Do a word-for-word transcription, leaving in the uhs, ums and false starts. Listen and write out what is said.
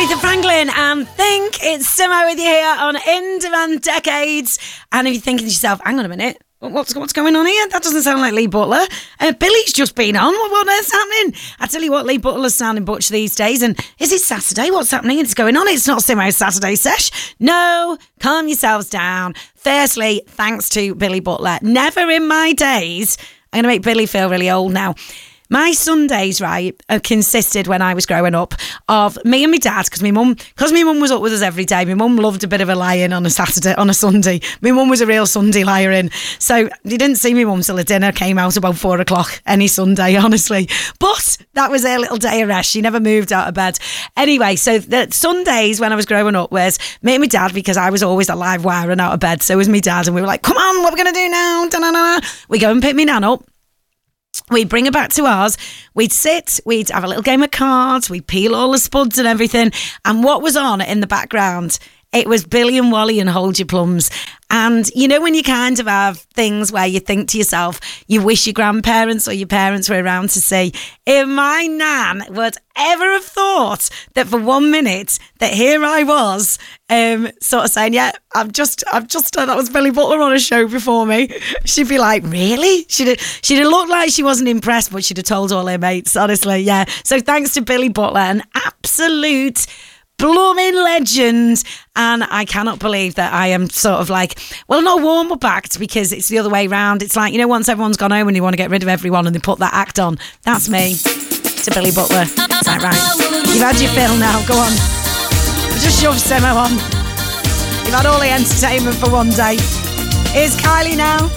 Aretha Franklin and Think. It's Simo with you here on In Demand Decades. And if you're thinking to yourself, hang on a minute, what's what's going on here? That doesn't sound like Lee Butler. Uh, Billy's just been on. What on earth's happening? I tell you what, Lee Butler's sounding butch these days. And is it Saturday? What's happening? It's going on. It's not Simo's Saturday sesh. No, calm yourselves down. Firstly, thanks to Billy Butler. Never in my days, I'm going to make Billy feel really old now. My Sundays, right, uh, consisted when I was growing up of me and my dad, because my mum, because my mum was up with us every day. My mum loved a bit of a lie-in on a Saturday, on a Sunday. My mum was a real Sunday liar-in. So you didn't see my mum till the dinner came out about four o'clock any Sunday, honestly. But that was her little day of rest. She never moved out of bed. Anyway, so the Sundays when I was growing up was me and my dad, because I was always a live wire and out of bed. So was my dad. And we were like, come on, what are we going to do now? Da-na-na-na. We go and pick me nan up. We'd bring her back to ours. We'd sit, we'd have a little game of cards, we'd peel all the spuds and everything. And what was on in the background? It was Billy and Wally and Hold Your Plums. And you know when you kind of have things where you think to yourself, you wish your grandparents or your parents were around to see. If my nan would ever have thought that for one minute that here I was, um, sort of saying, yeah, I've just, I've just, uh, that was Billy Butler on a show before me. She'd be like, really? She'd have, she'd have looked like she wasn't impressed, but she'd have told all her mates, honestly, yeah. So thanks to Billy Butler, an absolute blooming legend. And I cannot believe that I am sort of like, well, not warm up act, because it's the other way round. It's like, you know, once everyone's gone home and you want to get rid of everyone and they put that act on. That's me to Billy Butler. Is that right? You've had your fill now. Go on. Just shove Simo on. You've had all the entertainment for one day. Here's Kylie now.